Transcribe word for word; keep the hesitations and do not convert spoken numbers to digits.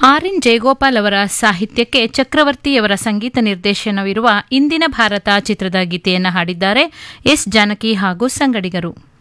R N Jayagopal ಅವರ ಸಾಹಿತ್ಯಕ್ಕೆ ಚಕ್ರವರ್ತಿಯವರ ಸಂಗೀತ ನಿರ್ದೇಶನವಿರುವ ಇಂದಿನ ಭಾರತ ಚಿತ್ರದ ಗೀತೆಯನ್ನು ಹಾಡಿದ್ದಾರೆ ಎಸ್ ಜಾನಕಿ ಹಾಗೂ ಸಂಗಡಿಗರು.